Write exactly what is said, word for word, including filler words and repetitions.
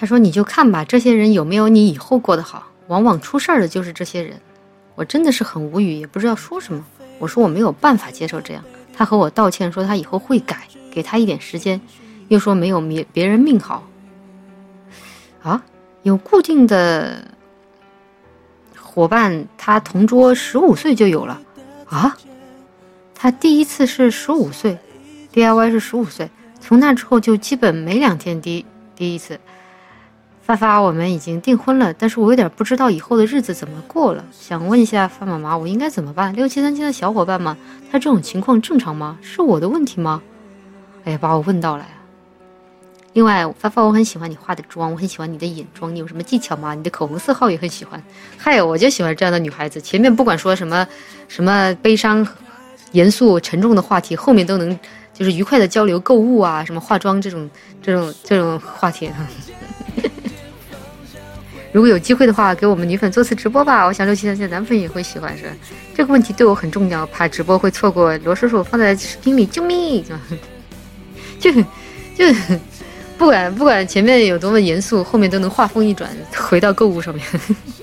他说你就看吧，这些人有没有你以后过得好，往往出事儿的就是这些人。我真的是很无语，也不知道说什么。我说我没有办法接受这样，他和我道歉说他以后会改，给他一点时间，又说没有别人命好。啊，有固定的伙伴，他同桌十五岁就有了啊。他第一次是十五岁 D I Y 是十五岁，从那之后就基本每两天第第一次。发发我们已经订婚了，但是我有点不知道以后的日子怎么过了，想问一下发妈妈我应该怎么办？六七三七的小伙伴们，他这种情况正常吗？是我的问题吗？哎呀，把我问到了呀。另外发发我很喜欢你化的妆，我很喜欢你的眼妆，你有什么技巧吗？你的口红色号也很喜欢。嗨，我就喜欢这样的女孩子，前面不管说什么什么悲伤严肃沉重的话题，后面都能就是愉快的交流购物啊，什么化妆这种这种这种话题。如果有机会的话，给我们女粉做次直播吧，我想六七三七的男粉也会喜欢，是吧？这个问题对我很重要，怕直播会错过罗叔叔放在视频里，救命！就就不管不管前面有多么严肃，后面都能话锋一转，回到购物上面。